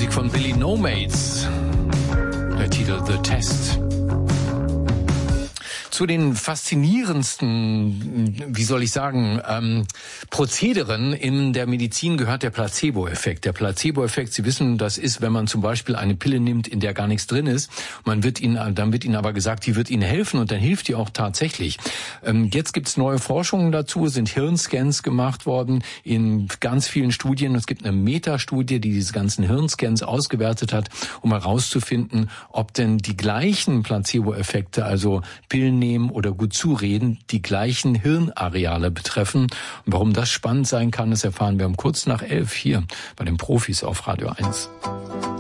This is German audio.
Musik von Billy No Mates. Der Titel The Test. Zu den faszinierendsten, wie soll ich sagen, Prozederen in der Medizin gehört der Placebo-Effekt. Der Placebo-Effekt, Sie wissen, das ist, wenn man zum Beispiel eine Pille nimmt, in der gar nichts drin ist. Dann wird Ihnen aber gesagt, die wird Ihnen helfen und dann hilft die auch tatsächlich. Jetzt gibt's neue Forschungen dazu, sind Hirnscans gemacht worden in ganz vielen Studien. Es gibt eine Metastudie, die diese ganzen Hirnscans ausgewertet hat, um herauszufinden, ob denn die gleichen Placebo-Effekte, also Pillen nehmen oder gut zureden, die gleichen Hirnareale betreffen. Und warum das spannend sein kann, das erfahren wir um kurz nach 11 hier bei den Profis auf Radio 1.